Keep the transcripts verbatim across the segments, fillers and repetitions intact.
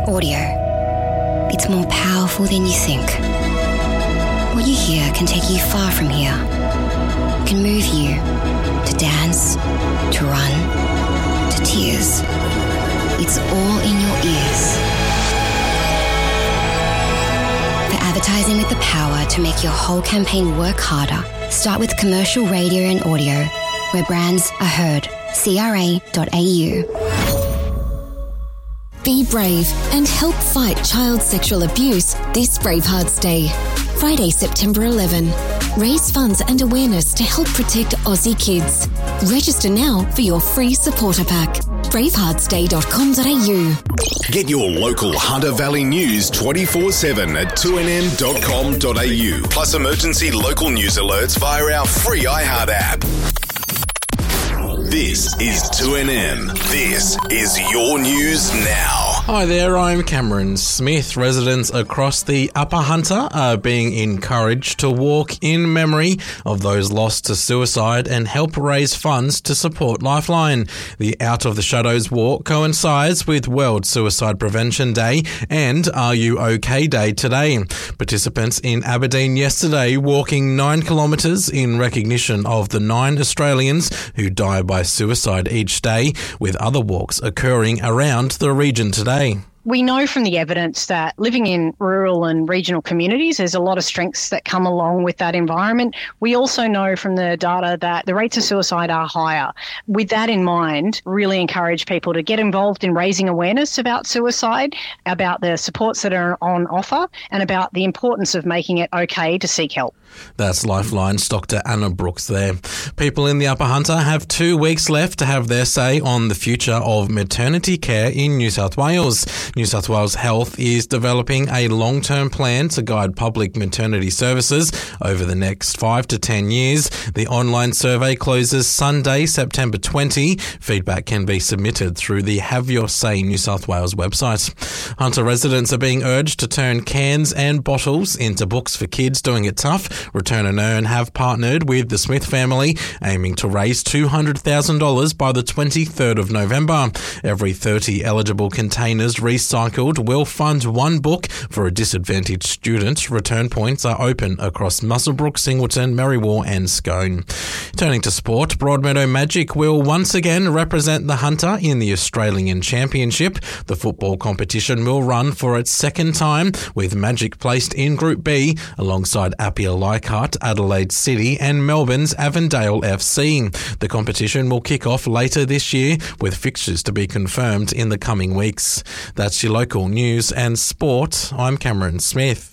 Audio. It's more powerful than you think. What you hear can take you far from here. It can move you to dance, to run, to tears. It's all in your ears. For advertising with the power to make your whole campaign work harder, start with commercial radio and audio, where brands are heard. C R A dot A U. Be brave and help fight child sexual abuse this Bravehearts Day. Friday, September eleventh. Raise funds and awareness to help protect Aussie kids. Register now for your free supporter pack. bravehearts day dot com dot a u. Get your local Hunter Valley news twenty-four seven at two n m dot com dot a u. Plus emergency local news alerts via our free iHeart app. This is two N M. This is your news now. Hi there, I'm Cameron Smith. Residents across the Upper Hunter are being encouraged to walk in memory of those lost to suicide and help raise funds to support Lifeline. The Out of the Shadows walk coincides with World Suicide Prevention Day and Are You OK Day today. Participants in Aberdeen yesterday walking nine kilometres in recognition of the nine Australians who die by suicide each day, with other walks occurring around the region today. We know from the evidence that living in rural and regional communities, there's a lot of strengths that come along with that environment. We also know from the data that the rates of suicide are higher. With that in mind, really encourage people to get involved in raising awareness about suicide, about the supports that are on offer, and about the importance of making it okay to seek help. That's Lifeline's Doctor Anna Brooks there. People in the Upper Hunter have two weeks left to have their say on the future of maternity care in New South Wales. New South Wales Health is developing a long-term plan to guide public maternity services over the next five to ten years. The online survey closes Sunday, September twentieth. Feedback can be submitted through the Have Your Say New South Wales website. Hunter residents are being urged to turn cans and bottles into books for kids doing it tough. Return and Earn have partnered with the Smith family, aiming to raise two hundred thousand dollars by the twenty-third of November. Every thirty eligible containers recycled will fund one book for a disadvantaged student. Return points are open across Muswellbrook, Singleton, Merriwar and Scone. Turning to sport, Broadmeadow Magic will once again represent the Hunter in the Australian Championship. The football competition will run for its second time, with Magic placed in Group B alongside Apia Leichhardt, Adelaide City and Melbourne's Avondale F C. The competition will kick off later this year, with fixtures to be confirmed in the coming weeks. That's your local news and sport. I'm Cameron Smith.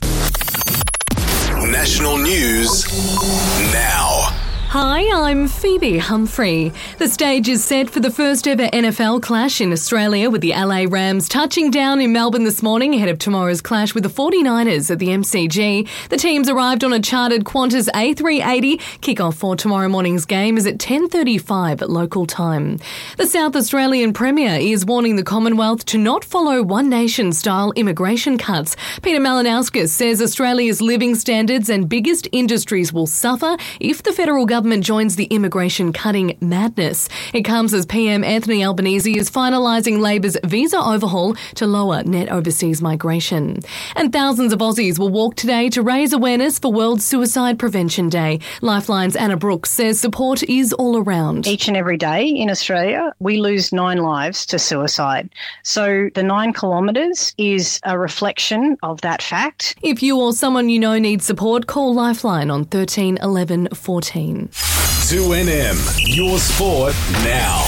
National news now. Hi, I'm Phoebe Humphrey. The stage is set for the first ever N F L clash in Australia, with the L A Rams touching down in Melbourne this morning ahead of tomorrow's clash with the forty-niners at the M C G. The teams arrived on a chartered Qantas A three eighty. Kick-off for tomorrow morning's game is at ten thirty-five at local time. The South Australian Premier is warning the Commonwealth to not follow One Nation-style immigration cuts. Peter Malinauskas says Australia's living standards and biggest industries will suffer if the federal government Government joins the immigration cutting madness. It comes as P M Anthony Albanese is finalising Labor's visa overhaul to lower net overseas migration. And thousands of Aussies will walk today to raise awareness for World Suicide Prevention Day. Lifeline's Anna Brooks says support is all around. Each and every day in Australia, we lose nine lives to suicide. So the nine kilometres is a reflection of that fact. If you or someone you know needs support, call Lifeline on thirteen eleven fourteen. two N M, your sport now.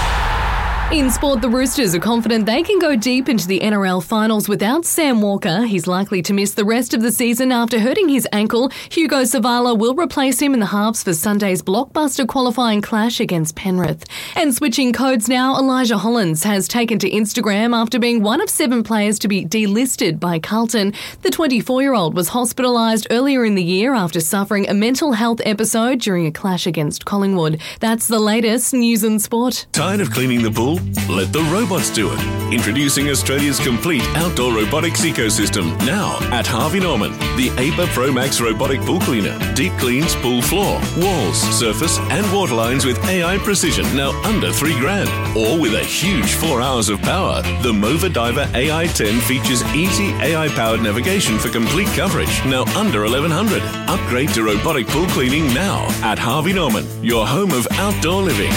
In sport, the Roosters are confident they can go deep into the N R L finals without Sam Walker. He's likely to miss the rest of the season after hurting his ankle. Hugo Savala will replace him in the halves for Sunday's blockbuster qualifying clash against Penrith. And switching codes now, Elijah Hollands has taken to Instagram after being one of seven players to be delisted by Carlton. The twenty-four-year-old was hospitalised earlier in the year after suffering a mental health episode during a clash against Collingwood. That's the latest news and sport. Tired of cleaning the pool Let the robots do it. Introducing Australia's complete outdoor robotics ecosystem now at Harvey Norman. The A P A Pro Max robotic pool cleaner. Deep cleans pool floor, walls, surface and water lines with A I precision. Now under three grand. Or with a huge four hours of power. The Mova Diver A I ten features easy A I-powered navigation for complete coverage. Now under eleven hundred. Upgrade to robotic pool cleaning now at Harvey Norman, your home of outdoor living.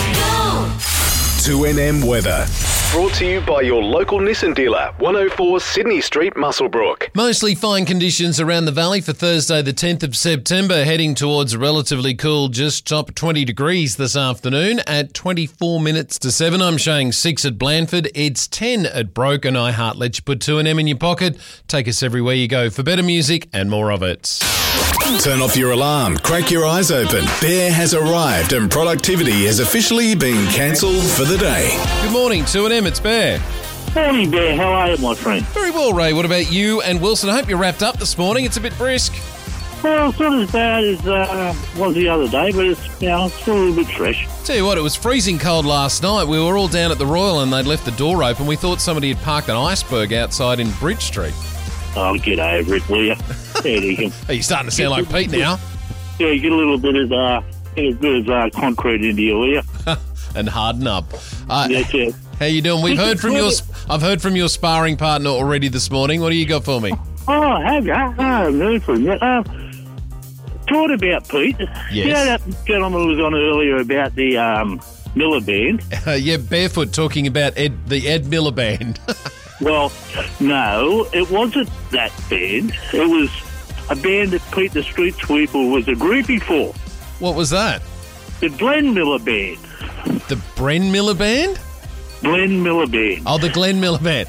two N M weather. Brought to you by your local Nissan dealer, one oh four Sydney Street, Muswellbrook. Mostly fine conditions around the valley for Thursday the tenth of September, heading towards relatively cool, just top twenty degrees this afternoon at twenty-four minutes to seven. I'm showing six at Blandford. It's ten at Broken. I heart let you put two N M in your pocket. Take us everywhere you go for better music and more of it. Turn off your alarm, crack your eyes open. Bear has arrived and productivity has officially been cancelled for the day. Good morning, two N M, it's Bear. Morning, Bear. How are you, my friend? Very well, Ray. What about you and Wilson? I hope you're wrapped up this morning. It's a bit brisk. Well, it's not as bad as uh, was the other day, but it's, you know, it's still a little bit fresh. Tell you what, it was freezing cold last night. We were all down at the Royal and they'd left the door open. We thought somebody had parked an iceberg outside in Bridge Street. Oh, get over it, will you? There you go. Are you starting to sound like Pete now? Yeah, get a little bit of uh, get a bit of uh, concrete into you, will you? And harden up. Uh, That's it. How you doing? We've heard from your. I've heard from your sparring partner already this morning. What do you got for me? Oh, have you? I haven't heard from you. Uh, thought about Pete. Yes. You know that gentleman was on earlier about the um, Miller Band? Uh, yeah, Barefoot talking about Ed, the Ed Miller Band. Well, no, it wasn't that band. It was a band that Pete the Street Sweeper was a groupie for. What was that? The Glenn Miller Band. The Bren Miller Band? Glenn Miller Band. Oh, the Glenn Miller Band.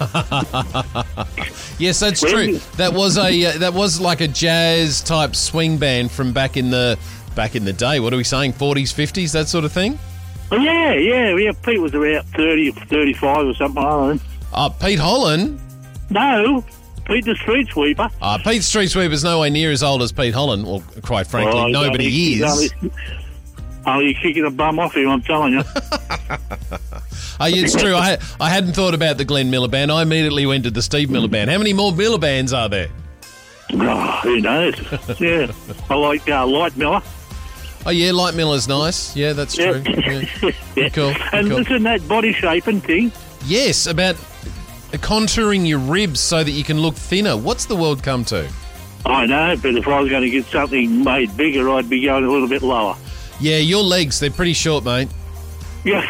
Yes, that's true. That was a uh, that was like a jazz type swing band from back in the back in the day. What are we saying? forties, fifties, that sort of thing? Oh, yeah, yeah, yeah. Pete was about thirty, thirty-five or something. I don't know. Uh, Pete Holland? No, Pete the Street Sweeper. Uh, Pete Street Sweeper's nowhere near as old as Pete Holland. Well, quite frankly, oh, nobody only, is. Only, oh, you're kicking a bum off him, I'm telling you. Oh, yeah, it's true. I I hadn't thought about the Glenn Miller Band. I immediately went to the Steve Miller Band. How many more Miller Bands are there? Oh, who knows? Yeah, I like uh, Light Miller. Oh, yeah, Light Miller's nice. Yeah, that's Yeah. true. Yeah. Yeah. Cool. And cool. listen, that body shaping thing. Yes, about contouring your ribs so that you can look thinner. What's the world come to? I know, but if I was going to get something made bigger, I'd be going a little bit lower. Yeah, your legs, they're pretty short, mate. Yeah.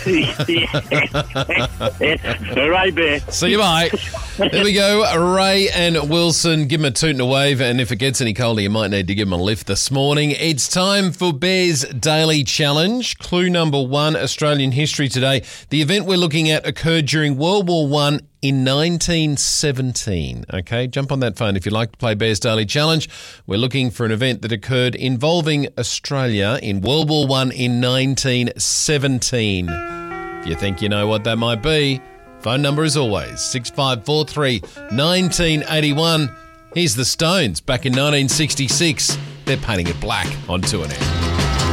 Hooray, Bear. See you, bye. There we go. Ray and Wilson, give them a toot and a wave, and if it gets any colder, you might need to give them a lift this morning. It's time for Bear's Daily Challenge. Clue number one, Australian history today. The event we're looking at occurred during World War One in nineteen seventeen. Okay, jump on that phone if you'd like to play Bear's Daily Challenge. We're looking for an event that occurred involving Australia in World War One in nineteen seventeen. If you think you know what that might be, phone number as always, six five four three, one nine eight one. Here's the Stones back in nineteen sixty-six. They're painting it black on two N M.